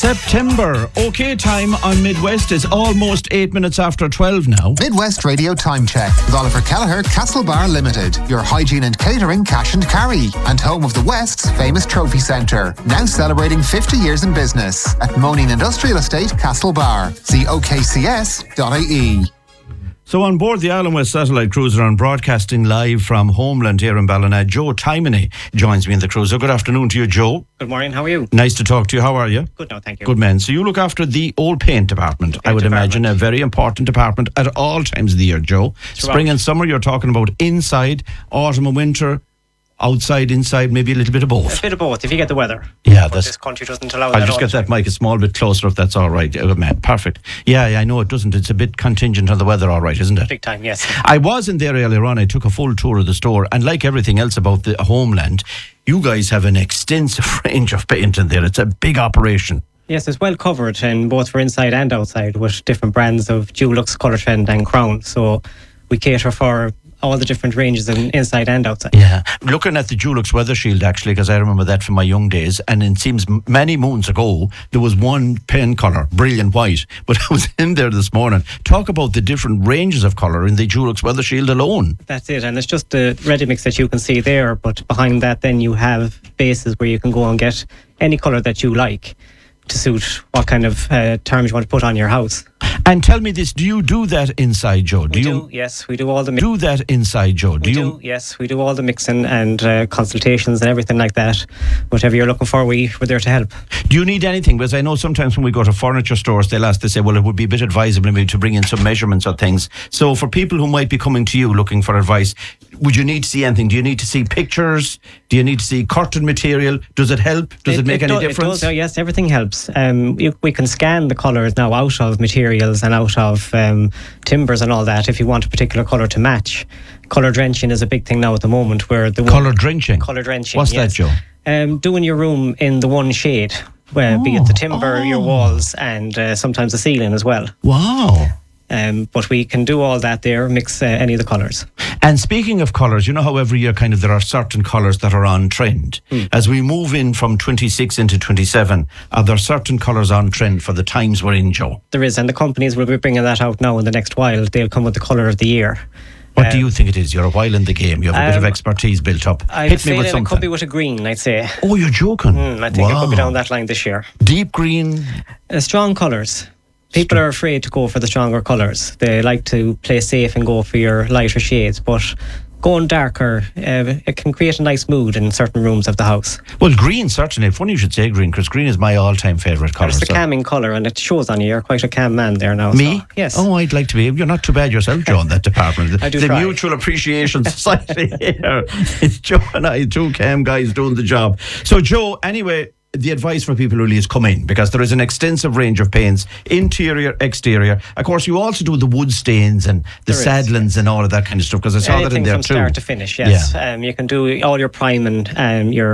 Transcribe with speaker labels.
Speaker 1: September. OK time on Midwest is almost 8 minutes after 12 now.
Speaker 2: Midwest Radio Time Check with Oliver Kelleher, Castlebar Limited. Your hygiene and catering cash and carry. And home of the West's famous trophy centre. Now celebrating 50 years in business at Moaning Industrial Estate, Castlebar. See okcs.ie.
Speaker 1: So on board the Island West satellite cruiser and broadcasting live from Homeland here in Ballina, Joe Tymony joins me in the cruiser. Good afternoon to you, Joe.
Speaker 3: Good morning, how are you?
Speaker 1: Nice to talk to you. How are you?
Speaker 3: Good now, thank you.
Speaker 1: Good man. So you look after the old paint department. I would imagine a very important department at all times of the year, Joe. Spring and summer, you're talking about inside, autumn and winter, outside, inside, maybe a little bit of both.
Speaker 3: A bit of both, if you get the weather.
Speaker 1: Yeah,
Speaker 3: but this country doesn't allow
Speaker 1: I'll
Speaker 3: that.
Speaker 1: just get that mic a small bit closer if that's all right. Man, perfect. Yeah, I know it doesn't. It's a bit contingent on the weather, all right, isn't it?
Speaker 3: Big time, yes.
Speaker 1: I was in there earlier on. I took a full tour of the store, and like everything else about the Homeland, you guys have an extensive range of paint in there. It's a big operation.
Speaker 3: Yes, it's well covered, and both for inside and outside, with different brands of Dulux, Colour Trend and Crown. So we cater for all the different ranges in inside and outside.
Speaker 1: Yeah, looking at the Dulux Weather Shield actually, because I remember that from my young days, and it seems many moons ago there was one pen colour, brilliant white, but I was in there this morning. Talk about the different ranges of colour in the Dulux Weather Shield alone.
Speaker 3: That's it, and it's just the ready mix that you can see there, but behind that then you have bases where you can go and get any colour that you like to suit what kind of terms you want to put on your house.
Speaker 1: And tell me this, do you do that inside, Joe?
Speaker 3: Yes, we do all the mix.
Speaker 1: Do that inside, Joe?
Speaker 3: Yes, we do all the mixing and consultations and everything like that. Whatever you're looking for, we're there to help.
Speaker 1: Do you need anything? Because I know sometimes when we go to furniture stores, they say, well, it would be a bit advisable maybe to bring in some measurements or things. So for people who might be coming to you looking for advice, would you need to see anything? Do you need to see pictures? Do you need to see curtain material? Does it help? Does it make any difference?
Speaker 3: It does, yes, everything helps. We can scan the colours now out of materials and out of timbers and all that if you want a particular colour to match. Colour drenching is a big thing now at the moment.
Speaker 1: Colour drenching?
Speaker 3: Colour drenching,
Speaker 1: What's
Speaker 3: yes.
Speaker 1: that, Joe?
Speaker 3: Doing your room in the one shade, be it the timber, your walls and sometimes the ceiling as well.
Speaker 1: Wow.
Speaker 3: But we can do all that there, mix any of the colours.
Speaker 1: And speaking of colours, you know how every year there are certain colours that are on trend. As we move in from 26 into 27, are there certain colours on trend for the times we're in, Joe?
Speaker 3: There is, and the companies will be bringing that out now in the next while. They'll come with the colour of the year.
Speaker 1: What do you think it is? You're a while in the game. You have a bit of expertise built up.
Speaker 3: Hit me with something. It could be with a green, I'd say.
Speaker 1: Oh, you're joking?
Speaker 3: I think it could be down that line this year.
Speaker 1: Deep green?
Speaker 3: Strong colours. People are afraid to go for the stronger colours. They like to play safe and go for your lighter shades, but going darker, it can create a nice mood in certain rooms of the house.
Speaker 1: Well, green, certainly. Funny you should say green, because green is my all-time favourite colour.
Speaker 3: It's a calming colour, and it shows on you. You're quite a calm man there now.
Speaker 1: Me?
Speaker 3: So, yes.
Speaker 1: Oh, I'd like to be. You're not too bad yourself, Joe, in that department.
Speaker 3: I do
Speaker 1: the
Speaker 3: try.
Speaker 1: Mutual Appreciation Society here. It's Joe and I, two calm guys doing the job. So, Joe, anyway, the advice for people really is come in, because there is an extensive range of paints, interior, exterior. Of course, you also do the wood stains and the saddlings and all of that kind of stuff, because I saw that in there
Speaker 3: from
Speaker 1: too.
Speaker 3: Start to finish, yes.
Speaker 1: Yeah.
Speaker 3: You can do all your priming, your